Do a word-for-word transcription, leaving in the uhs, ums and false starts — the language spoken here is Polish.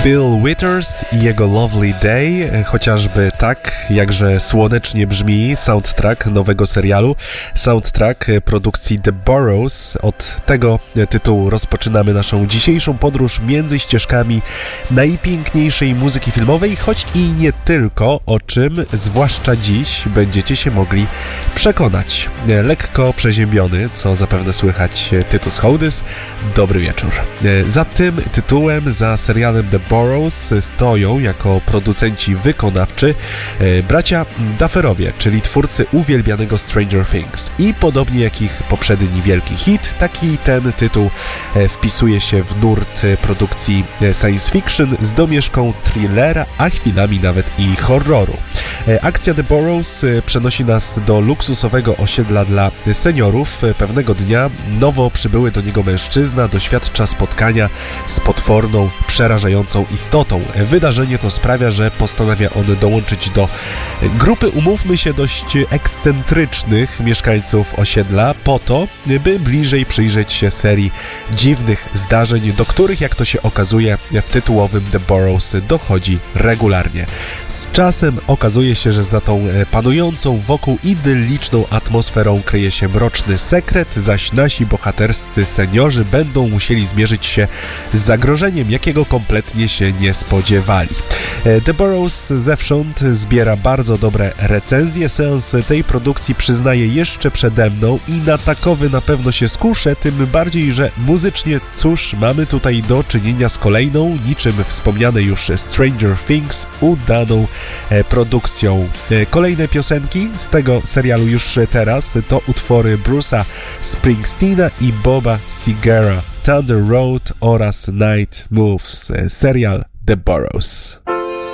Bill Withers i jego Lovely Day, chociażby tak, jakże słonecznie brzmi soundtrack nowego serialu, soundtrack produkcji The Burrows. Od tego tytułu rozpoczynamy naszą dzisiejszą podróż między ścieżkami najpiękniejszej muzyki filmowej, choć i nie tylko, o czym zwłaszcza dziś będziecie się mogli przekonać. Lekko przeziębiony, co zapewne słychać, Tytus Hołdys. Dobry wieczór. Za tym tytułem, za serialem The Burrows stoją jako producenci wykonawczy bracia Dufferowie, czyli twórcy uwielbianego Stranger Things. I podobnie jak ich poprzedni wielki hit, taki ten tytuł wpisuje się w nurt produkcji science fiction z domieszką thrillera, a chwilami nawet i horroru. Akcja The Burrows przenosi nas do luksusowego osiedla dla seniorów. Pewnego dnia nowo przybyły do niego mężczyzna doświadcza spotkania z potworną, przerażającą istotą. Wydarzenie to sprawia, że postanawia on dołączyć do grupy, umówmy się, dość ekscentrycznych mieszkańców osiedla po to, by bliżej przyjrzeć się serii dziwnych zdarzeń, do których, jak to się okazuje, w tytułowym The Burrows dochodzi regularnie. Z czasem okazuje się, że za tą panującą wokół idylliczną atmosferą kryje się mroczny sekret, zaś nasi bohaterscy seniorzy będą musieli zmierzyć się z zagrożeniem, jakiego kompletnie się nie spodziewali. The Burrows zewsząd zbiera bardzo dobre recenzje. Seans tej produkcji przyznaję jeszcze przede mną i na takowy na pewno się skuszę, tym bardziej, że muzycznie, cóż, mamy tutaj do czynienia z kolejną, niczym wspomniane już Stranger Things, udaną produkcją. Kolejne piosenki z tego serialu już teraz to utwory Bruce'a Springsteena i Boba Segura, Thunder Road oraz Night Moves, serial The Burrows.